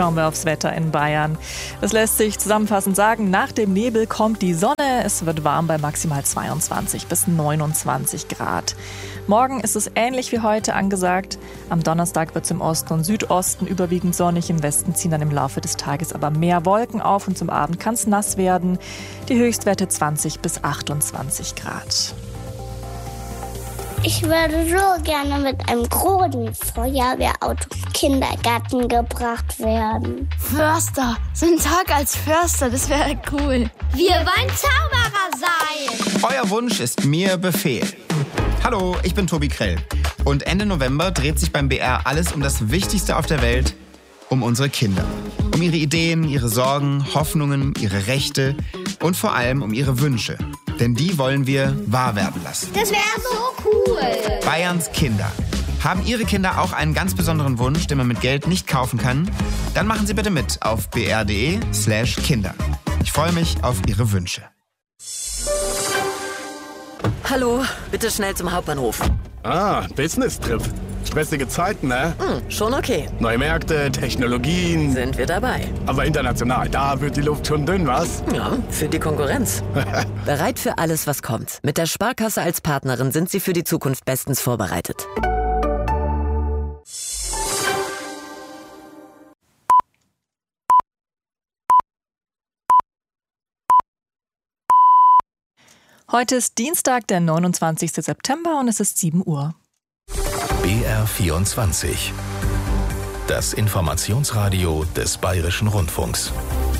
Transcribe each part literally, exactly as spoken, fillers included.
Schauen wir aufs Wetter in Bayern. Es lässt sich zusammenfassend sagen, nach dem Nebel kommt die Sonne. Es wird warm bei maximal zweiundzwanzig bis neunundzwanzig Grad. Morgen ist es ähnlich wie heute angesagt. Am Donnerstag wird es im Osten und Südosten überwiegend sonnig. Im Westen ziehen dann im Laufe des Tages aber mehr Wolken auf und zum Abend kann es nass werden. Die Höchstwerte zwanzig bis achtundzwanzig Grad. Ich würde so gerne mit einem großen Feuerwehrauto im Kindergarten gebracht werden. Förster, so ein Tag als Förster, das wäre cool. Wir wollen Zauberer sein. Euer Wunsch ist mir Befehl. Hallo, ich bin Tobi Krell. Und Ende November dreht sich beim B R alles um das Wichtigste auf der Welt, um unsere Kinder. Um ihre Ideen, ihre Sorgen, Hoffnungen, ihre Rechte und vor allem um ihre Wünsche. Denn die wollen wir wahr werden lassen. Das wäre so cool. Bayerns Kinder. Haben Ihre Kinder auch einen ganz besonderen Wunsch, den man mit Geld nicht kaufen kann? Dann machen Sie bitte mit auf b r punkt d e slash kinder. Ich freue mich auf Ihre Wünsche. Hallo, bitte schnell zum Hauptbahnhof. Ah, Business-Trip. Stressige Zeiten, ne? Hm, schon okay. Neue Märkte, Technologien. Sind wir dabei. Aber international, da wird die Luft schon dünn, was? Ja, für die Konkurrenz. Bereit für alles, was kommt. Mit der Sparkasse als Partnerin sind Sie für die Zukunft bestens vorbereitet. Heute ist Dienstag, der neunundzwanzigster September und es ist sieben Uhr. B R vierundzwanzig. Das Informationsradio des Bayerischen Rundfunks.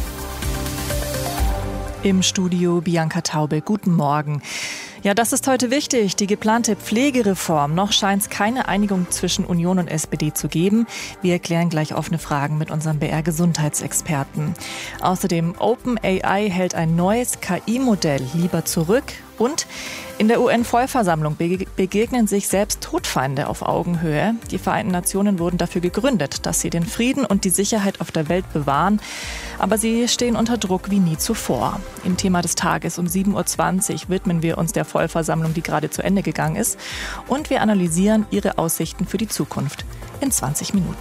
Im Studio Bianca Taube. Guten Morgen. Ja, das ist heute wichtig, die geplante Pflegereform. Noch scheint es keine Einigung zwischen Union und S P D zu geben. Wir erklären gleich offene Fragen mit unserem B R-Gesundheitsexperten. Außerdem OpenAI hält ein neues K I-Modell lieber zurück. Und in der U N-Vollversammlung begegnen sich selbst Todfeinde auf Augenhöhe. Die Vereinten Nationen wurden dafür gegründet, dass sie den Frieden und die Sicherheit auf der Welt bewahren. Aber sie stehen unter Druck wie nie zuvor. Im Thema des Tages um sieben Uhr zwanzig widmen wir uns der Vollversammlung, die gerade zu Ende gegangen ist. Und wir analysieren ihre Aussichten für die Zukunft in zwanzig Minuten.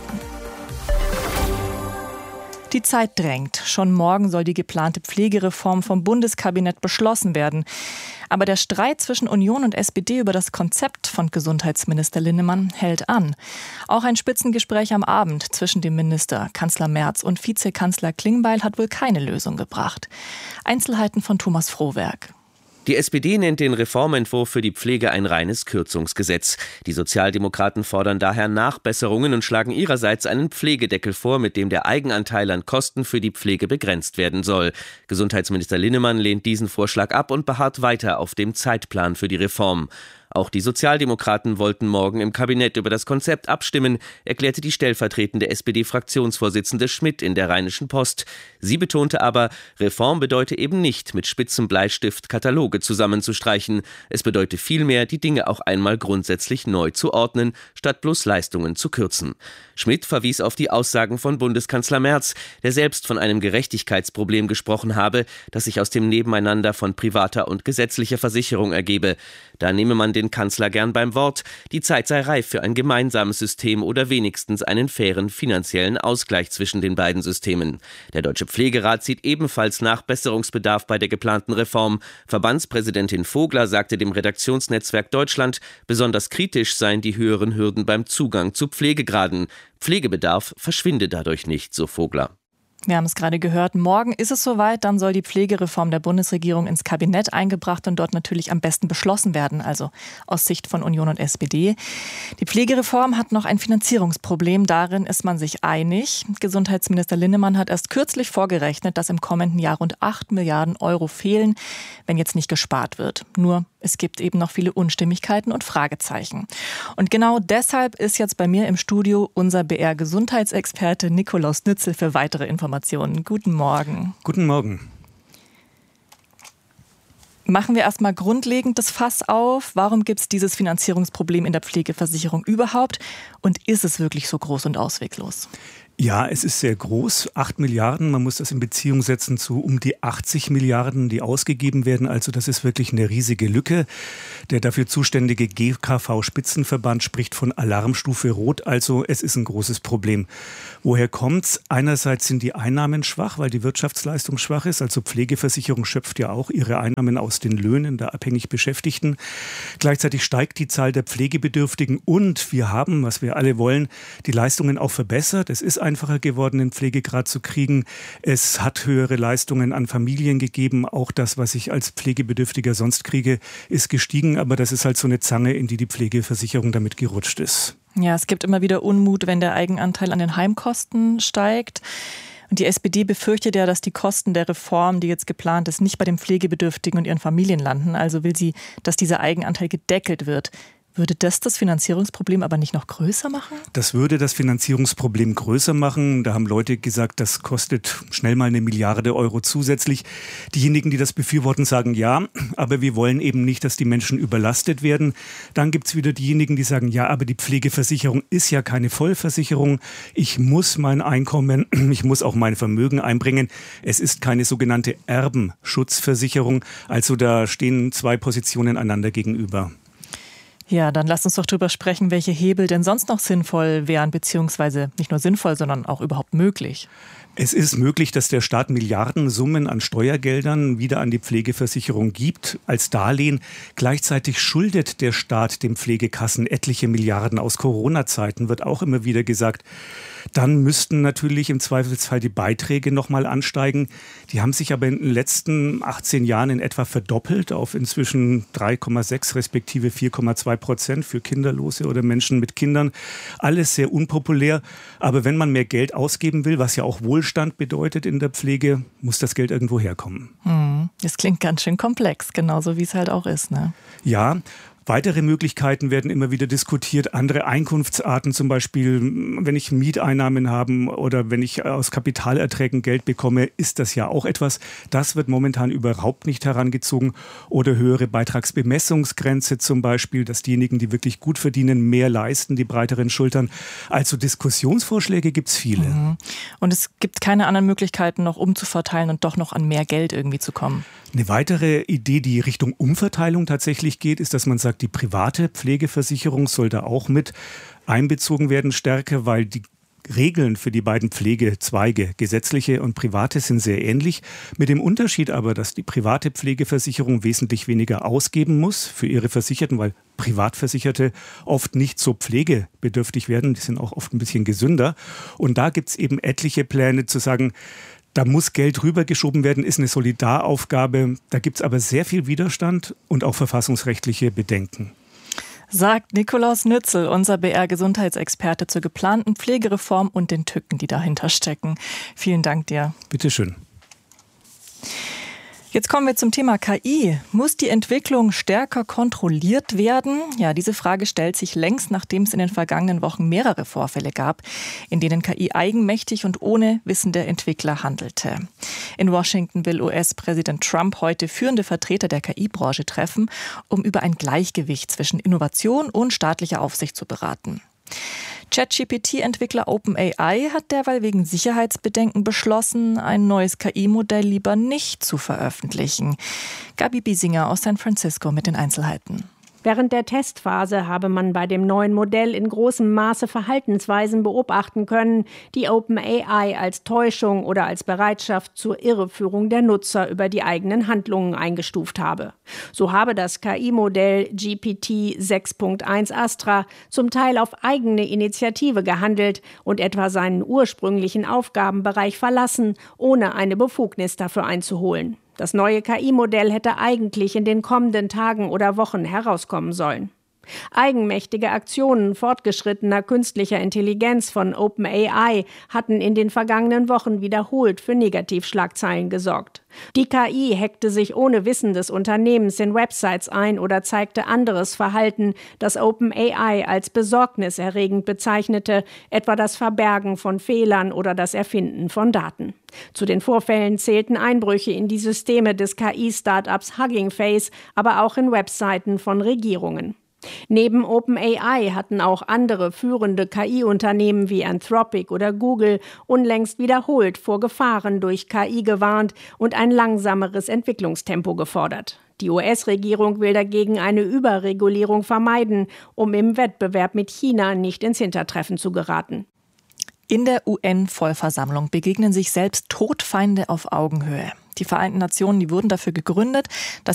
Die Zeit drängt. Schon morgen soll die geplante Pflegereform vom Bundeskabinett beschlossen werden. Aber der Streit zwischen Union und S P D über das Konzept von Gesundheitsminister Linnemann hält an. Auch ein Spitzengespräch am Abend zwischen dem Minister, Kanzler Merz und Vizekanzler Klingbeil hat wohl keine Lösung gebracht. Einzelheiten von Thomas Frohwerk. Die S P D nennt den Reformentwurf für die Pflege ein reines Kürzungsgesetz. Die Sozialdemokraten fordern daher Nachbesserungen und schlagen ihrerseits einen Pflegedeckel vor, mit dem der Eigenanteil an Kosten für die Pflege begrenzt werden soll. Gesundheitsminister Linnemann lehnt diesen Vorschlag ab und beharrt weiter auf dem Zeitplan für die Reform. Auch die Sozialdemokraten wollten morgen im Kabinett über das Konzept abstimmen, erklärte die stellvertretende S P D-Fraktionsvorsitzende Schmidt in der Rheinischen Post. Sie betonte aber, Reform bedeute eben nicht, mit spitzem Bleistift Kataloge zusammenzustreichen. Es bedeute vielmehr, die Dinge auch einmal grundsätzlich neu zu ordnen, statt bloß Leistungen zu kürzen. Schmidt verwies auf die Aussagen von Bundeskanzler Merz, der selbst von einem Gerechtigkeitsproblem gesprochen habe, das sich aus dem Nebeneinander von privater und gesetzlicher Versicherung ergebe. Da nehme man den Kanzler gern beim Wort. Die Zeit sei reif für ein gemeinsames System oder wenigstens einen fairen finanziellen Ausgleich zwischen den beiden Systemen. Der Deutsche Pflegerat sieht ebenfalls Nachbesserungsbedarf bei der geplanten Reform. Verbandspräsidentin Vogler sagte dem Redaktionsnetzwerk Deutschland, besonders kritisch seien die höheren Hürden beim Zugang zu Pflegegraden. Pflegebedarf verschwinde dadurch nicht, so Vogler. Wir haben es gerade gehört, morgen ist es soweit, dann soll die Pflegereform der Bundesregierung ins Kabinett eingebracht und dort natürlich am besten beschlossen werden, also aus Sicht von Union und S P D. Die Pflegereform hat noch ein Finanzierungsproblem, darin ist man sich einig. Gesundheitsminister Linnemann hat erst kürzlich vorgerechnet, dass im kommenden Jahr rund acht Milliarden Euro fehlen, wenn jetzt nicht gespart wird. Nur es gibt eben noch viele Unstimmigkeiten und Fragezeichen. Und genau deshalb ist jetzt bei mir im Studio unser B R-Gesundheitsexperte Nikolaus Nützel für weitere Informationen. Guten Morgen. Guten Morgen. Machen wir erstmal grundlegend das Fass auf. Warum gibt es dieses Finanzierungsproblem in der Pflegeversicherung überhaupt? Und ist es wirklich so groß und ausweglos? Ja, es ist sehr groß, acht Milliarden. Man muss das in Beziehung setzen zu um die achtzig Milliarden, die ausgegeben werden. Also das ist wirklich eine riesige Lücke. Der dafür zuständige G K V-Spitzenverband spricht von Alarmstufe Rot. Also es ist ein großes Problem. Woher kommt's? Einerseits sind die Einnahmen schwach, weil die Wirtschaftsleistung schwach ist. Also Pflegeversicherung schöpft ja auch ihre Einnahmen aus den Löhnen der abhängig Beschäftigten. Gleichzeitig steigt die Zahl der Pflegebedürftigen und wir haben, was wir alle wollen, die Leistungen auch verbessert. Es ist einfacher geworden, den Pflegegrad zu kriegen. Es hat höhere Leistungen an Familien gegeben. Auch das, was ich als Pflegebedürftiger sonst kriege, ist gestiegen. Aber das ist halt so eine Zange, in die die Pflegeversicherung damit gerutscht ist. Ja, es gibt immer wieder Unmut, wenn der Eigenanteil an den Heimkosten steigt. Und die S P D befürchtet ja, dass die Kosten der Reform, die jetzt geplant ist, nicht bei den Pflegebedürftigen und ihren Familien landen. Also will sie, dass dieser Eigenanteil gedeckelt wird. Würde das das Finanzierungsproblem aber nicht noch größer machen? Das würde das Finanzierungsproblem größer machen. Da haben Leute gesagt, das kostet schnell mal eine Milliarde Euro zusätzlich. Diejenigen, die das befürworten, sagen ja, aber wir wollen eben nicht, dass die Menschen überlastet werden. Dann gibt es wieder diejenigen, die sagen, ja, aber die Pflegeversicherung ist ja keine Vollversicherung. Ich muss mein Einkommen, ich muss auch mein Vermögen einbringen. Es ist keine sogenannte Erbenschutzversicherung. Also da stehen zwei Positionen einander gegenüber. Ja, dann lasst uns doch drüber sprechen, welche Hebel denn sonst noch sinnvoll wären, beziehungsweise nicht nur sinnvoll, sondern auch überhaupt möglich. Es ist möglich, dass der Staat Milliardensummen an Steuergeldern wieder an die Pflegeversicherung gibt als Darlehen. Gleichzeitig schuldet der Staat den Pflegekassen etliche Milliarden. Aus Corona-Zeiten wird auch immer wieder gesagt. Dann müssten natürlich im Zweifelsfall die Beiträge nochmal ansteigen. Die haben sich aber in den letzten achtzehn Jahren in etwa verdoppelt auf inzwischen drei Komma sechs respektive vier Komma zwei Prozent für Kinderlose oder Menschen mit Kindern. Alles sehr unpopulär. Aber wenn man mehr Geld ausgeben will, was ja auch Wohlstand bedeutet in der Pflege, muss das Geld irgendwo herkommen. Hm, das klingt ganz schön komplex, genauso wie es halt auch ist, ne? Ja. Weitere Möglichkeiten werden immer wieder diskutiert, andere Einkunftsarten, zum Beispiel, wenn ich Mieteinnahmen habe oder wenn ich aus Kapitalerträgen Geld bekomme, ist das ja auch etwas. Das wird momentan überhaupt nicht herangezogen. Oder höhere Beitragsbemessungsgrenze zum Beispiel, dass diejenigen, die wirklich gut verdienen, mehr leisten, die breiteren Schultern. Also Diskussionsvorschläge gibt es viele. Mhm. Und es gibt keine anderen Möglichkeiten, noch umzuverteilen und doch noch an mehr Geld irgendwie zu kommen. Eine weitere Idee, die Richtung Umverteilung tatsächlich geht, ist, dass man sagt, die private Pflegeversicherung soll da auch mit einbezogen werden stärker, weil die Regeln für die beiden Pflegezweige, gesetzliche und private, sind sehr ähnlich. Mit dem Unterschied aber, dass die private Pflegeversicherung wesentlich weniger ausgeben muss für ihre Versicherten, weil Privatversicherte oft nicht so pflegebedürftig werden. Die sind auch oft ein bisschen gesünder. Und da gibt es eben etliche Pläne zu sagen, da muss Geld rübergeschoben werden, ist eine Solidaraufgabe. Da gibt es aber sehr viel Widerstand und auch verfassungsrechtliche Bedenken. Sagt Nikolaus Nützel, unser B R-Gesundheitsexperte zur geplanten Pflegereform und den Tücken, die dahinter stecken. Vielen Dank dir. Bitte schön. Jetzt kommen wir zum Thema K I. Muss die Entwicklung stärker kontrolliert werden? Ja, diese Frage stellt sich längst, nachdem es in den vergangenen Wochen mehrere Vorfälle gab, in denen K I eigenmächtig und ohne Wissen der Entwickler handelte. In Washington will U S-Präsident Trump heute führende Vertreter der K I-Branche treffen, um über ein Gleichgewicht zwischen Innovation und staatlicher Aufsicht zu beraten. ChatGPT-Entwickler OpenAI hat derweil wegen Sicherheitsbedenken beschlossen, ein neues K I-Modell lieber nicht zu veröffentlichen. Gabi Biesinger aus San Francisco mit den Einzelheiten. Während der Testphase habe man bei dem neuen Modell in großem Maße Verhaltensweisen beobachten können, die OpenAI als Täuschung oder als Bereitschaft zur Irreführung der Nutzer über die eigenen Handlungen eingestuft habe. So habe das K I-Modell G P T sechs Punkt eins Astra zum Teil auf eigene Initiative gehandelt und etwa seinen ursprünglichen Aufgabenbereich verlassen, ohne eine Befugnis dafür einzuholen. Das neue K I-Modell hätte eigentlich in den kommenden Tagen oder Wochen herauskommen sollen. Eigenmächtige Aktionen fortgeschrittener künstlicher Intelligenz von OpenAI hatten in den vergangenen Wochen wiederholt für Negativschlagzeilen gesorgt. Die K I hackte sich ohne Wissen des Unternehmens in Websites ein oder zeigte anderes Verhalten, das OpenAI als besorgniserregend bezeichnete, etwa das Verbergen von Fehlern oder das Erfinden von Daten. Zu den Vorfällen zählten Einbrüche in die Systeme des K I-Startups Hugging Face, aber auch in Webseiten von Regierungen. Neben OpenAI hatten auch andere führende K I-Unternehmen wie Anthropic oder Google unlängst wiederholt vor Gefahren durch K I gewarnt und ein langsameres Entwicklungstempo gefordert. Die U S-Regierung will dagegen eine Überregulierung vermeiden, um im Wettbewerb mit China nicht ins Hintertreffen zu geraten. In der U N-Vollversammlung begegnen sich selbst Todfeinde auf Augenhöhe. Die Vereinten Nationen, die wurden dafür gegründet, dass